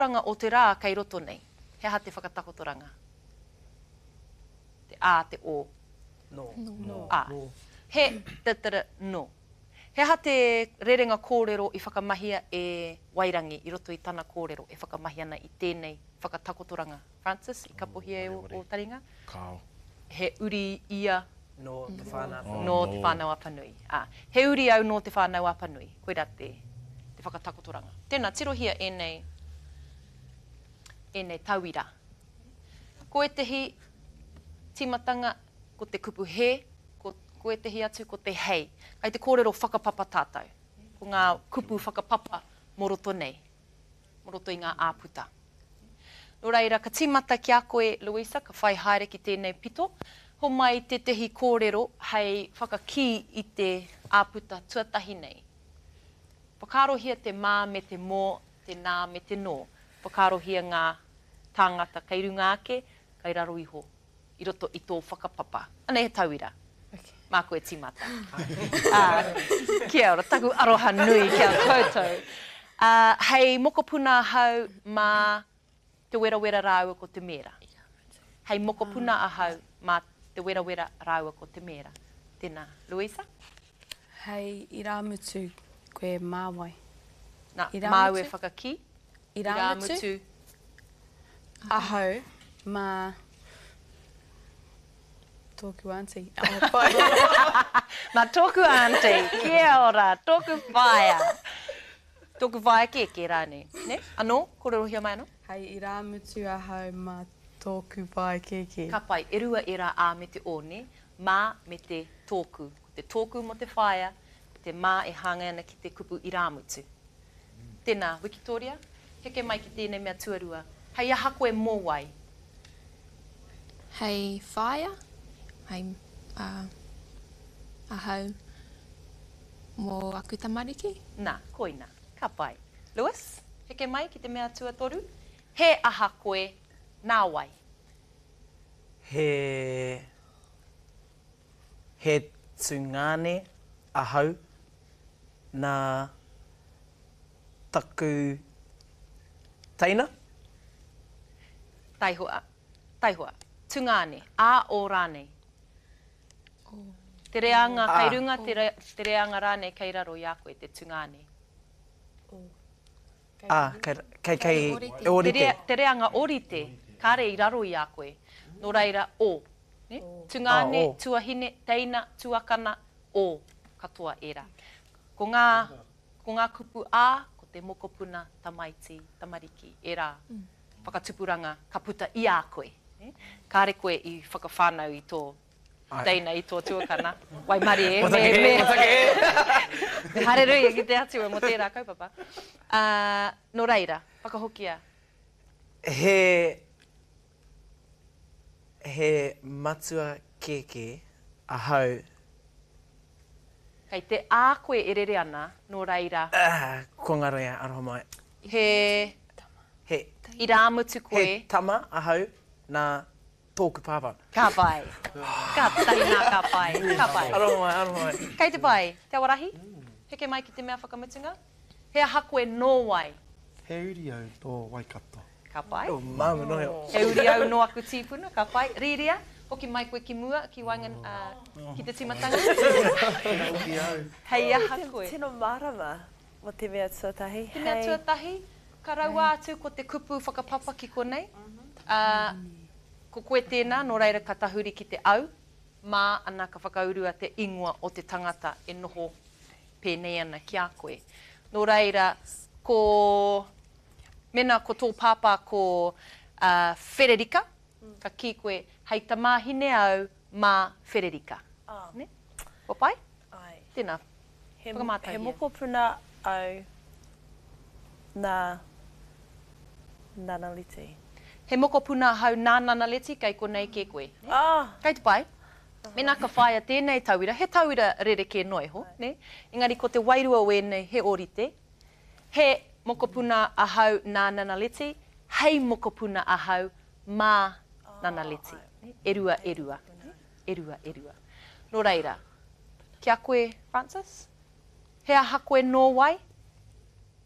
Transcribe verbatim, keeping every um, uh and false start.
Ranga o te rā kei roto nei. He aha te whakatakotoranga. Te a, te o. No. No. A. He tatara no. He aha te rerenga kōrero i whakamahia e Wairangi i roto i tana kōrero e whakamahia ana i tēnei whakatakotoranga. Francis, i kapohia o, o taringa. Kao. He uri ia No te whānau. Oh, no no. te whānau apanui. Ah, he uri au no te whānau apanui. Koera te, te whakatakotoranga. Tēnā, tirohia e nei, e nei tauira. Ko e tehi timatanga ko te kupu he, ko, ko e tehi atu ko te hei. Kai te kōrero whakapapa tātou. Ko ngā kupu whakapapa moroto nei. Moroto i ngā āputa. Nō reira, ka tīmata ki a koe, Louisa, ka whai haere ki tēnei pito. Ho mai te tehi kōrero hei whakaki i te āputa tuatahi nei. Whakarohia te mā me te mō, te nā me te nō. Whakarohia ngā tāngata kei runga ake, kei raro iho, i roto i tō whakapapa. Anei he tauira. Okay. Mā koe tīmata. uh, kia ora, taku aroha nui kia koutou. Uh, hei mokopuna hau mā te wera wera rāua ko te mera. Hei mokopuna ahau mā te wera wera rāua ko te mera. Tēnā, Louisa? Hei, i rā mutu koe māwai. Nā, I rā māu e mutu? whakaki. I rā mutu, ahau, mā tōku auntie. Oh, pai. Mā tōku auntie, kia ora, tōku whaia. Tōku whaia ke ke rāne. Ne? Anō, kōrerohia mai anō? Hei, i rā mutu ahau mā tōku pai keke. Ka pai, e rua e rā ā me te one, mā me te tōku. Te tōku mo te whaia, te mā e hanga ana ki te kupu i rā mutu. Tēnā, Wikitoria, heke mai ki tēnei mea tuarua. Hei aha koe mō wai. Hei whaia, hei uh, ahau mō aku tamariki. Nā, koina, ka pai. Lewis, heke mai ki te mea tuatoru. He aha koe nā wai. He... He tungane ahau nā taku teina. Taihoa, taihoa. Tungane, a o rānei. Oh. Te reanga Ah. kei runga, te, re, te reanga rānei kei raro i a koe, te tungane. Ah, kei, kei, kei, orite. Te, orite. rea, te reanga orite, kāre i raro i a koe. Nō reira, o. Ne? Tungane, Ah, o. tuahine, teina, tuakana, o. Katoa era. Ko ngā, ko ngā kupu a, ko te mokopuna, tamaiti, tamariki, era. Mm. Whakatupuranga, ka puta i a koe. Ne? Kāre koe i whakawhānau i tō Ai. teina, i tō tuakana. Wai mari e. Motake, me, motake. me harerui e ki te atua mo tērā kaupapa. Uh, no reira, whakahokia. He... He matua keke ahau. Kei te ā koe e rere ana, no reira, Ah, ko ngā rea, aroha mai. he He, i rāmutu koe, he tama ahau nā tōku pāpā. ka pai. Ka taina ka pai, ka pai. Aroha mai, aroha mai. Kei te pai, te awarahi, heke mai ki te mea whakamutunga. He aha koe nō wai, He uri au tō Waikato. ka pai. Oh, māma nohe. He uri au no aku tīpuna, ka pai. Riria, hoki mai koe ki mua, ki wangan, uh, ki te timatanga. Uri au. Hei aha koe. Tēnā marama mo te mea tuatahi. Te mea tuatahi, ka raua atu ko te kupu whakapapa ki konei. Uh, ko koe tēnā, no reira ka tahuri ki te au, mā ana ka whakaurua te ingoa o te tangata e noho pēnei ana ki a koe. No reira, ko mena ko tō pāpā ko uh, Whererika, ka ki koe, hei tamāhine au mā Whererika. Ah. Ne? Ko pai? Ai. Tēnā. He, Whakamātahi he e. mokopuna au nā nanaliti. He mokopuna hau nā nanaleti kei konei ke koe. Ah, Kei te pai. Mena ka whaia tēnei tauira, he tauira rereke noiho, ne? Engari ko te wairua wēnei he orite, he mokopuna ahau nā nanaleti, hei mokopuna ahau mā nanaleti. Ne? Erua, erua. Ne? Erua, erua. No reira, kia koe, Francis? He aha koe nō wai?